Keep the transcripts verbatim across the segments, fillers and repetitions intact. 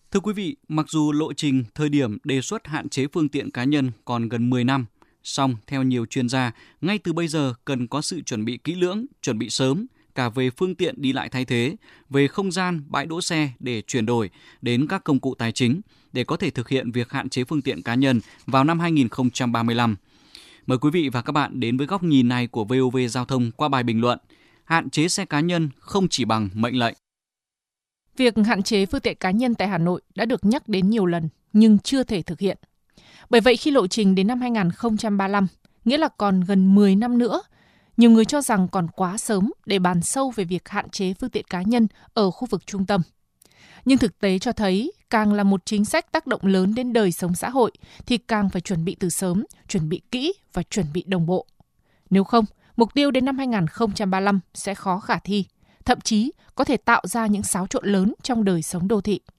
Thưa quý vị, mặc dù lộ trình, thời điểm đề xuất hạn chế phương tiện cá nhân còn gần mười năm, song theo nhiều chuyên gia, ngay từ bây giờ cần có sự chuẩn bị kỹ lưỡng, chuẩn bị sớm, cả về phương tiện đi lại thay thế, về không gian, bãi đỗ xe để chuyển đổi đến các công cụ tài chính để có thể thực hiện việc hạn chế phương tiện cá nhân vào năm hai nghìn không trăm ba mươi lăm. Mời quý vị và các bạn đến với góc nhìn này của vê o vê Giao thông qua bài bình luận "Hạn chế xe cá nhân không chỉ bằng mệnh lệnh". Việc hạn chế phương tiện cá nhân tại Hà Nội đã được nhắc đến nhiều lần nhưng chưa thể thực hiện. Bởi vậy khi lộ trình đến năm hai nghìn không trăm ba mươi lăm, nghĩa là còn gần mười năm nữa, nhiều người cho rằng còn quá sớm để bàn sâu về việc hạn chế phương tiện cá nhân ở khu vực trung tâm. Nhưng thực tế cho thấy, càng là một chính sách tác động lớn đến đời sống xã hội thì càng phải chuẩn bị từ sớm, chuẩn bị kỹ và chuẩn bị đồng bộ. Nếu không, mục tiêu đến năm hai nghìn không trăm ba mươi lăm sẽ khó khả thi, thậm chí có thể tạo ra những xáo trộn lớn trong đời sống đô thị.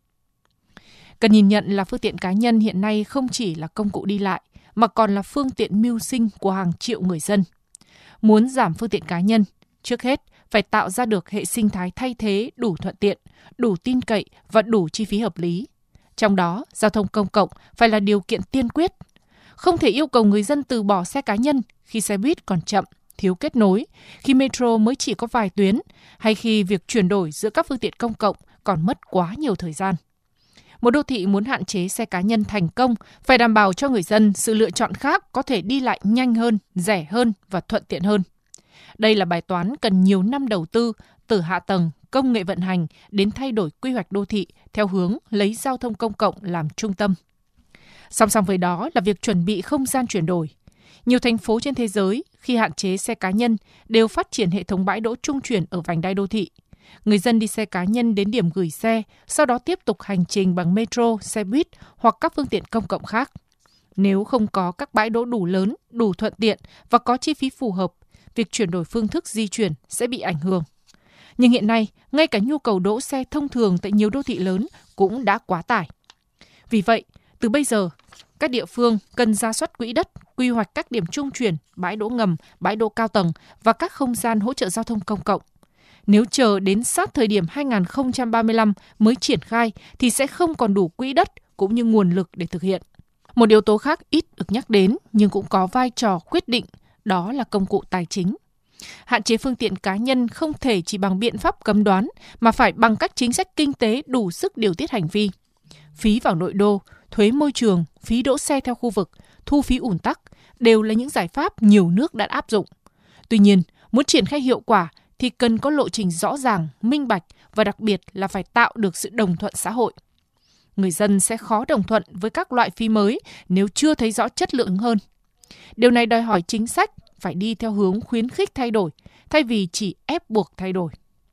Cần nhìn nhận là phương tiện cá nhân hiện nay không chỉ là công cụ đi lại, mà còn là phương tiện mưu sinh của hàng triệu người dân. Muốn giảm phương tiện cá nhân, trước hết phải tạo ra được hệ sinh thái thay thế đủ thuận tiện, đủ tin cậy và đủ chi phí hợp lý. Trong đó, giao thông công cộng phải là điều kiện tiên quyết. Không thể yêu cầu người dân từ bỏ xe cá nhân khi xe buýt còn chậm, thiếu kết nối, khi metro mới chỉ có vài tuyến, hay khi việc chuyển đổi giữa các phương tiện công cộng còn mất quá nhiều thời gian. Một đô thị muốn hạn chế xe cá nhân thành công phải đảm bảo cho người dân sự lựa chọn khác có thể đi lại nhanh hơn, rẻ hơn và thuận tiện hơn. Đây là bài toán cần nhiều năm đầu tư từ hạ tầng, công nghệ vận hành đến thay đổi quy hoạch đô thị theo hướng lấy giao thông công cộng làm trung tâm. Song song với đó là việc chuẩn bị không gian chuyển đổi. Nhiều thành phố trên thế giới khi hạn chế xe cá nhân đều phát triển hệ thống bãi đỗ trung chuyển ở vành đai đô thị. Người dân đi xe cá nhân đến điểm gửi xe, sau đó tiếp tục hành trình bằng metro, xe buýt hoặc các phương tiện công cộng khác. Nếu không có các bãi đỗ đủ lớn, đủ thuận tiện và có chi phí phù hợp, việc chuyển đổi phương thức di chuyển sẽ bị ảnh hưởng. Nhưng hiện nay, ngay cả nhu cầu đỗ xe thông thường tại nhiều đô thị lớn cũng đã quá tải. Vì vậy, từ bây giờ, các địa phương cần rà soát quỹ đất, quy hoạch các điểm trung chuyển, bãi đỗ ngầm, bãi đỗ cao tầng và các không gian hỗ trợ giao thông công cộng. Nếu chờ đến sát thời điểm hai nghìn không trăm ba mươi lăm mới triển khai thì sẽ không còn đủ quỹ đất cũng như nguồn lực để thực hiện. Một yếu tố khác ít được nhắc đến nhưng cũng có vai trò quyết định, đó là công cụ tài chính. Hạn chế phương tiện cá nhân không thể chỉ bằng biện pháp cấm đoán mà phải bằng các chính sách kinh tế đủ sức điều tiết hành vi. Phí vào nội đô, thuế môi trường, phí đỗ xe theo khu vực, thu phí ùn tắc đều là những giải pháp nhiều nước đã áp dụng. Tuy nhiên, muốn triển khai hiệu quả thì cần có lộ trình rõ ràng, minh bạch và đặc biệt là phải tạo được sự đồng thuận xã hội. Người dân sẽ khó đồng thuận với các loại phí mới nếu chưa thấy rõ chất lượng hơn. Điều này đòi hỏi chính sách phải đi theo hướng khuyến khích thay đổi, thay vì chỉ ép buộc thay đổi.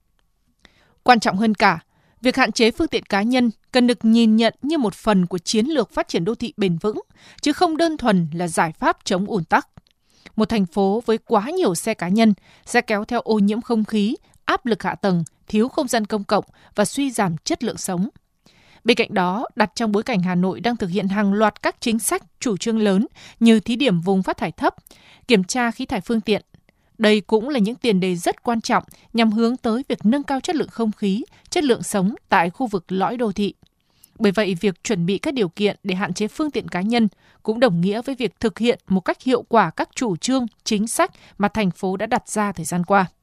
Quan trọng hơn cả, việc hạn chế phương tiện cá nhân cần được nhìn nhận như một phần của chiến lược phát triển đô thị bền vững, chứ không đơn thuần là giải pháp chống ùn tắc. Một thành phố với quá nhiều xe cá nhân sẽ kéo theo ô nhiễm không khí, áp lực hạ tầng, thiếu không gian công cộng và suy giảm chất lượng sống. Bên cạnh đó, đặt trong bối cảnh Hà Nội đang thực hiện hàng loạt các chính sách, chủ trương lớn như thí điểm vùng phát thải thấp, kiểm tra khí thải phương tiện. Đây cũng là những tiền đề rất quan trọng nhằm hướng tới việc nâng cao chất lượng không khí, chất lượng sống tại khu vực lõi đô thị. Bởi vậy, việc chuẩn bị các điều kiện để hạn chế phương tiện cá nhân cũng đồng nghĩa với việc thực hiện một cách hiệu quả các chủ trương, chính sách mà thành phố đã đặt ra thời gian qua.